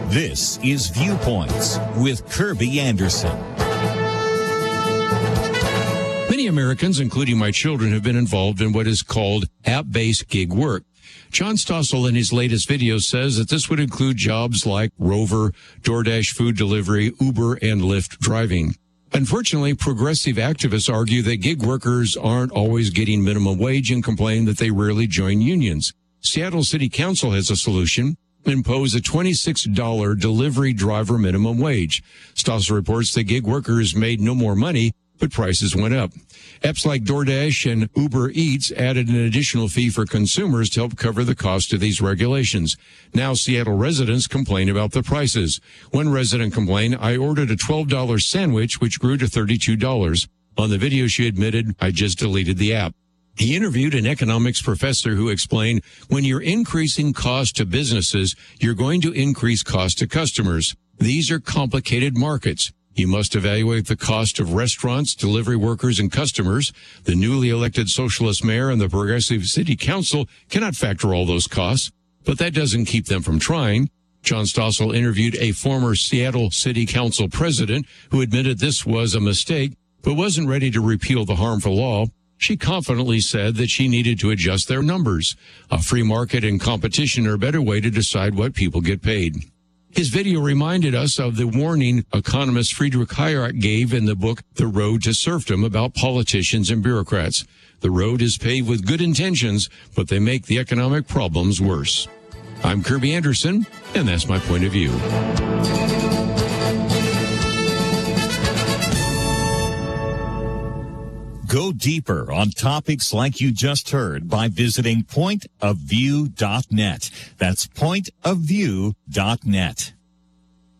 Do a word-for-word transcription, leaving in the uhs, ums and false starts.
This is Viewpoints with Kirby Anderson. Many Americans, including my children, have been involved in what is called app-based gig work. John Stossel in his latest video says that this would include jobs like Rover, DoorDash food delivery, Uber, and Lyft driving. Unfortunately, progressive activists argue that gig workers aren't always getting minimum wage and complain that they rarely join unions. Seattle City Council has a solution: impose a twenty-six dollars delivery driver minimum wage. Stossel reports that gig workers made no more money, but prices went up. Apps like DoorDash and Uber Eats added an additional fee for consumers to help cover the cost of these regulations. Now Seattle residents complain about the prices. One resident complained, "I ordered a twelve dollars sandwich, which grew to thirty-two dollars. On the video, she admitted, "I just deleted the app." He interviewed an economics professor who explained, when you're increasing cost to businesses, you're going to increase cost to customers. These are complicated markets. You must evaluate the cost of restaurants, delivery workers, and customers. The newly elected socialist mayor and the progressive city council cannot factor all those costs, but that doesn't keep them from trying. John Stossel interviewed a former Seattle City Council president who admitted this was a mistake, but wasn't ready to repeal the harmful law. She confidently said that she needed to adjust their numbers. A free market and competition are a better way to decide what people get paid. His video reminded us of the warning economist Friedrich Hayek gave in the book The Road to Serfdom about politicians and bureaucrats. The road is paved with good intentions, but they make the economic problems worse. I'm Kirby Anderson, and that's my point of view. Go deeper on topics like you just heard by visiting point of view dot net. That's point of view dot net.